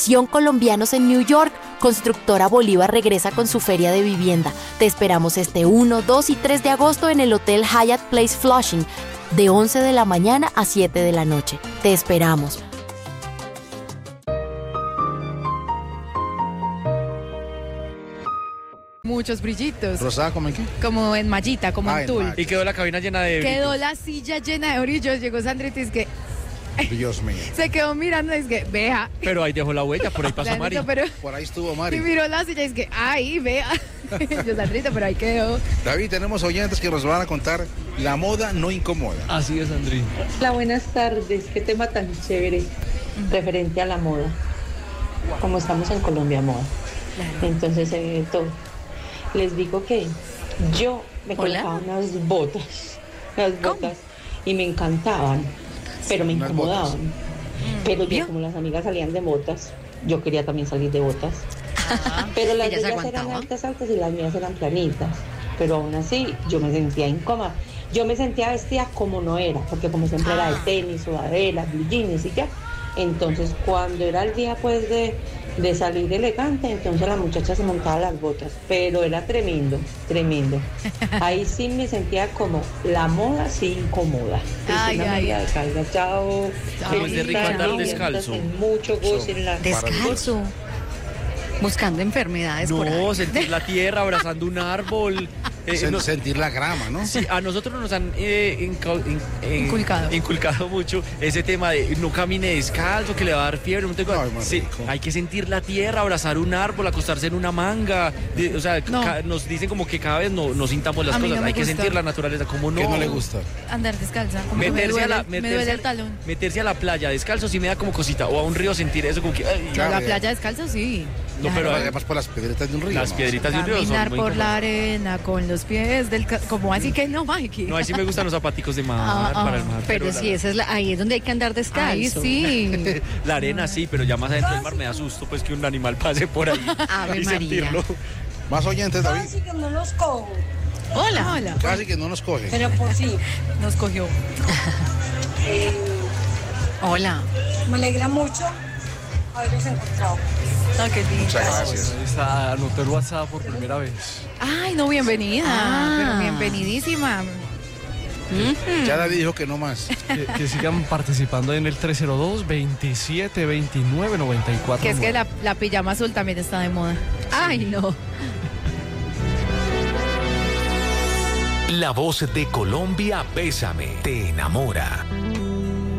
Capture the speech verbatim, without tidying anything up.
Colombianos en New York, Constructora Bolívar regresa con su feria de vivienda. Te esperamos este uno, dos y tres de agosto en el Hotel Hyatt Place Flushing, de once de la mañana a siete de la noche. Te esperamos. Muchos brillitos. ¿Rosada como en qué? Como en mallita, como Ah, en tul. en Y quedó la cabina llena de Quedó brillos. la silla llena de brillos. Llegó Sandrita y es que Dios mío. se quedó mirando y es que, vea. Pero ahí dejó la huella, por ahí pasó Mari. Pero, Por ahí estuvo y Mari. miró la silla y es que, ay, vea. Yo, Sandrita, pero ahí quedó. David, tenemos oyentes que nos van a contar la moda no incomoda. Así es, Andri. Hola, buenas tardes. Qué tema tan chévere referente a la moda. Como estamos en Colombia Moda. Entonces, eh, todo. Les digo que yo me Hola. colocaba unas botas, unas botas, y me encantaban, pero me Unas incomodaban. botas. Pero yo, como las amigas salían de botas, yo quería también salir de botas. Pero las de ella se ellas eran aguantaba. altas, altas y las mías eran planitas. Pero aún así, yo me sentía incómoda. Yo me sentía vestida como no era, porque como siempre era de tenis, sudaderas, blue jeans y ya. Entonces, cuando era el día pues de, de salir elegante, entonces la muchacha se montaba las botas. Pero era tremendo, tremendo. Ahí sí me sentía como la moda sí incomoda. Ay, Cristina ay, María ay. de Caldas, chao. Como es de rico Feliz andar tarde, descalzo. Mucho gozo en la Descalzo. Buscando enfermedades por ahí. No, sentir la tierra, abrazando un árbol. Eh, Sen- no- sentir la grama, ¿no? Sí, a nosotros nos han eh, inca- in- eh, Inculcado. inculcado mucho ese tema de no camine descalzo, que le va a dar fiebre. No tengo- Ay, más Sí, rico. hay que sentir la tierra, abrazar un árbol, acostarse en una manga. de- o sea, No. ca- nos dicen como que cada vez no, no sintamos las A mí cosas. no me hay que gusta. sentir la naturaleza, como no. ¿Qué no le gusta? Andar descalza. Como que me Meterse duele, a la, me meterse, duele a- el talón. meterse a la playa descalzo sí me da como cosita. O a un río sentir eso como que. ay, No, Claro, la ya. playa descalza sí. no, pero Pero además por las piedritas de un río. las ¿no? piedritas de un río son Caminar muy por la incómodas. arena con los pies del ca- como así que no, Mikey. No, ahí sí me gustan los zapaticos de mar Ah, ah. para el mar. Pero la- sí, esa es la, ahí es donde hay que andar descalzo. Ahí sí. La arena sí, pero ya más adentro del mar me da susto pues que un animal pase por ahí Ave y María. sentirlo. Más oyentes, David. Casi que no los cojo, Hola. Hola. Casi que no nos coge. pero por sí. Nos cogió. Eh, Hola. me alegra mucho haberlos encontrado. Ah, qué lindo. Muchas gracias. Está, anotó el WhatsApp por primera vez. Ay, no, bienvenida. Ah. Pero bienvenidísima. Ya David dijo que no más. Que, que sigan participando en el tres cero dos, veintisiete veintinueve, noventa y cuatro. Que es que la, la pijama azul también está de moda. Ay, no. La voz de Colombia, Bésame, te enamora.